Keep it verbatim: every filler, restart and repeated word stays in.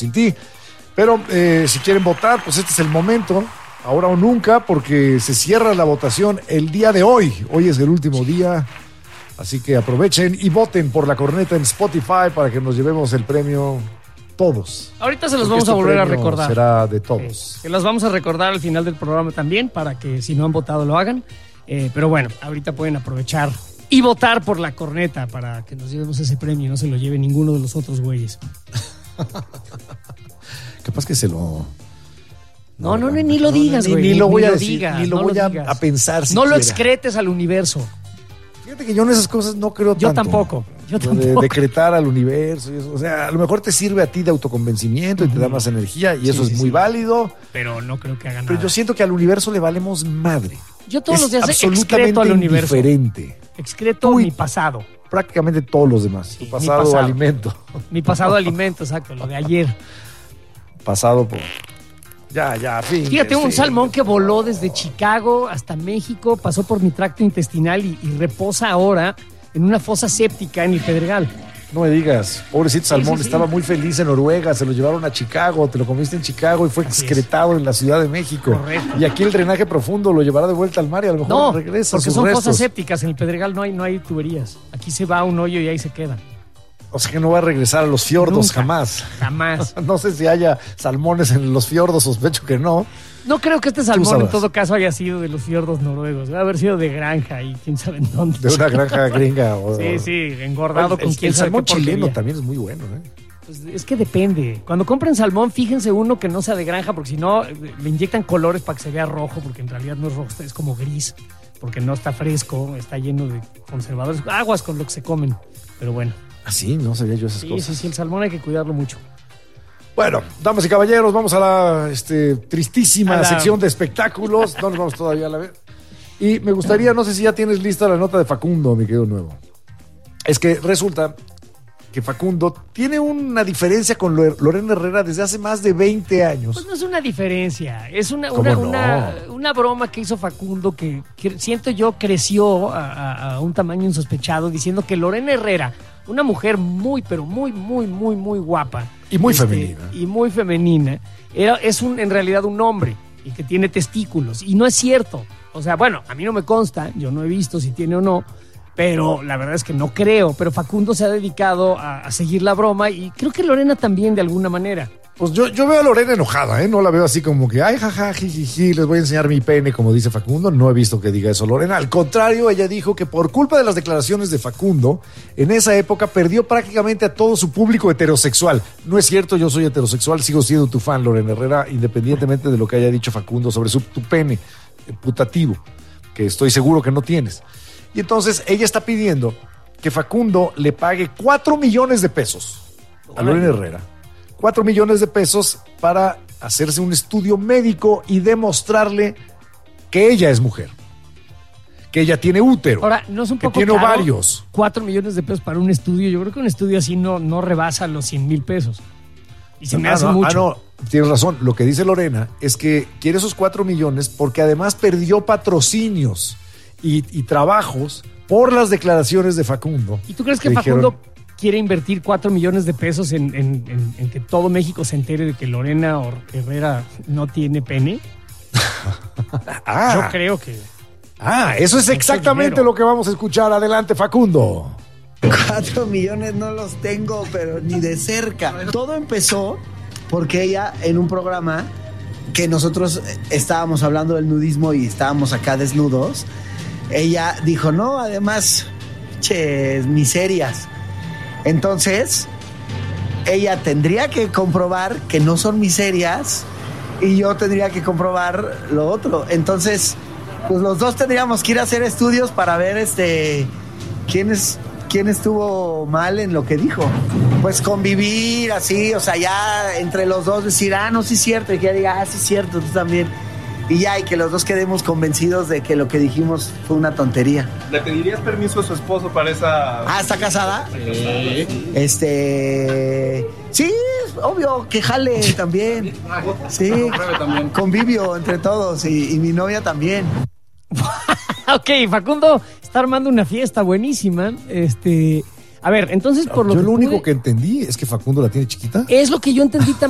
sin ti. Pero eh, si quieren votar, pues este es el momento, ahora o nunca, porque se cierra la votación el día de hoy. Hoy es el último día, así que aprovechen y voten por La Corneta en Spotify para que nos llevemos el premio todos. Ahorita se los Porque vamos a este volver a premio recordar. Será de todos. Sí, se los vamos a recordar al final del programa también, para que si no han votado lo hagan. Eh, pero bueno, ahorita pueden aprovechar y votar por La Corneta para que nos llevemos ese premio y no se lo lleve ninguno de los otros güeyes. Capaz que se lo... No, no, no, ni lo digas, ni, güey. ni lo voy ni a lo decir, digas, ni lo no voy lo a, digas. a pensar No lo siquiera. excretes al universo. Fíjate que yo en esas cosas no creo Yo tanto. tampoco, yo Lo tampoco. De decretar al universo y eso. O sea, a lo mejor te sirve a ti de autoconvencimiento y te da más energía y Sí, eso sí, es muy sí. válido. Pero no creo que hagan Pero nada. yo siento que al universo le valemos madre. Yo todos Es los días absolutamente excreto al universo. indiferente. Excreto Uy. mi pasado. Prácticamente todos los demás. Sí, Tu mi pasado, pasado. alimento. Mi pasado alimento, exacto, lo de ayer. Pasado por... Ya, ya, fin. Fíjate, un sí. salmón que voló desde Chicago hasta México, pasó por mi tracto intestinal y, y reposa ahora en una fosa séptica en el Pedregal. No me digas, pobrecito salmón, sí, sí. estaba muy feliz en Noruega, se lo llevaron a Chicago, te lo comiste en Chicago y fue Así excretado en la Ciudad de México. Correcto. Y aquí el drenaje profundo lo llevará de vuelta al mar y a lo mejor No, regresa porque sus son restos. fosas sépticas, en el Pedregal no hay, no hay tuberías. Aquí se va a un hoyo y ahí se queda. O sea que no va a regresar a los fiordos Nunca. jamás. Jamás. No sé si haya salmones en los fiordos, sospecho que no. No creo que este salmón en sabrás. todo caso haya sido de los fiordos noruegos. Debe haber sido de granja y quién sabe en dónde. De una granja gringa. O... Sí, sí, engordado El, con el, quién el sabe salmón qué chileno porquería. también es muy bueno, ¿eh? Pues es que depende. Cuando compren salmón, fíjense uno que no sea de granja, porque si no, le inyectan colores para que se vea rojo, porque en realidad no es rojo, es como gris, porque no está fresco, está lleno de conservadores. Aguas con lo que se comen. Pero bueno. Ah, sí, no sabía yo esas Sí, cosas. sí, sí, el salmón hay que cuidarlo mucho. Bueno, damas y caballeros, vamos a la este, tristísima A la- sección de espectáculos. No nos vamos todavía a la vez. Y me gustaría, no sé si ya tienes lista la nota de Facundo, mi querido Nuevo. Es que resulta que Facundo tiene una diferencia con Lore- Lorena Herrera desde hace más de veinte años. Pues no es una diferencia, es una, ¿Cómo una, no? una, una broma que hizo Facundo que, que siento yo creció a, a- a un tamaño insospechado, diciendo que Lorena Herrera, una mujer muy, pero muy, muy, muy, muy guapa. Y muy este, femenina. Y muy femenina. Era, es un, en realidad un hombre y que tiene testículos. Y no es cierto. O sea, bueno, a mí no me consta, yo no he visto si tiene o no, pero la verdad es que no creo. Pero Facundo se ha dedicado a, a seguir la broma y creo que Lorena también de alguna manera. Pues yo, yo veo a Lorena enojada, ¿eh? No la veo así como que, ay, jaja, jijiji, les voy a enseñar mi pene, como dice Facundo. No he visto que diga eso Lorena. Al contrario, ella dijo que por culpa de las declaraciones de Facundo, en esa época perdió prácticamente a todo su público heterosexual. No es cierto, yo soy heterosexual, sigo siendo tu fan, Lorena Herrera, independientemente de lo que haya dicho Facundo sobre su, tu pene eh, putativo, que estoy seguro que no tienes. Y entonces ella está pidiendo que Facundo le pague cuatro millones de pesos a Lorena Herrera. Cuatro millones de pesos para hacerse un estudio médico y demostrarle que ella es mujer, que ella tiene útero, Ahora, no es un que poco tiene caro, ovarios. Cuatro millones de pesos para un estudio. Yo creo que un estudio así no, no rebasa los cien mil pesos. Y se me Ah, hace no, mucho. ah, no, tienes razón. Lo que dice Lorena es que quiere esos cuatro millones porque además perdió patrocinios y, y trabajos por las declaraciones de Facundo. ¿Y tú crees que Le Facundo dijeron, quiere invertir cuatro millones de pesos en, en- en- en que todo México se entere de que Lorena Or- Herrera no tiene pene? ah, Yo creo que... ah, eso es Mucho exactamente dinero. lo que vamos a escuchar. Adelante, Facundo. Cuatro millones no los tengo, pero ni de cerca. Todo empezó porque ella en un programa que nosotros estábamos hablando del nudismo y estábamos acá desnudos, ella dijo, no, además, che, miserias. Entonces, ella tendría que comprobar que no son miserias y yo tendría que comprobar lo otro. Entonces, pues los dos tendríamos que ir a hacer estudios para ver este quién es quién estuvo mal en lo que dijo. Pues convivir así, o sea, ya entre los dos decir, ah, no, sí es cierto, y que ella diga, ah, sí es cierto, tú también. Y ya, y que los dos quedemos convencidos de que lo que dijimos fue una tontería. ¿Le pedirías permiso a su esposo para esa...? Ah, ¿está casada? Sí. Este... Sí, es obvio, que jale también. Sí, también. convivio entre todos y, y mi novia también. Ok, Facundo está armando una fiesta buenísima. Este... A ver, entonces por lo Yo que lo único pude- que entendí es que Facundo la tiene chiquita. Es lo que yo entendí también.